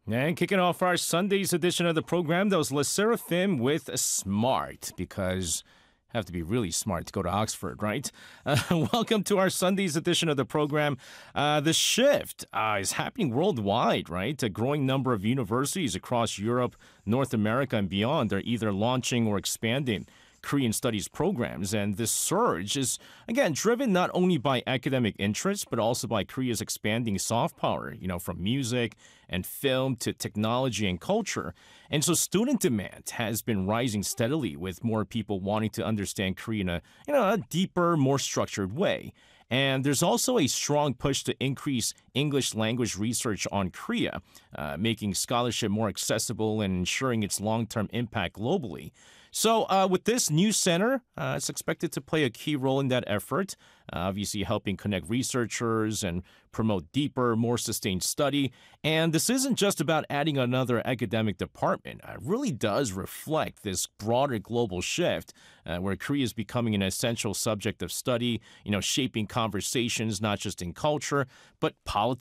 And kicking off our Sunday's edition of the program, that was Le Seraphim with Smart, because you have to be really smart to go to Oxford, right? Welcome to our Sunday's edition of the program. The shift is happening worldwide, right? A growing number of universities across Europe, North America, and beyond are either launching or expanding Korean studies programs. And this surge is, again, driven not only by academic interest, but also by Korea's expanding soft power, from music and film to technology and culture. And so student demand has been rising steadily, with more people wanting to understand Korea in a deeper, more structured way. And there's also a strong push to increase English language research on Korea, making scholarship more accessible and ensuring its long-term impact globally. So with this new center, it's expected to play a key role in that effort, obviously helping connect researchers and promote deeper, more sustained study. And this isn't just about adding another academic department. It really does reflect this broader global shift where Korea is becoming an essential subject of study, shaping conversations not just in culture, but politics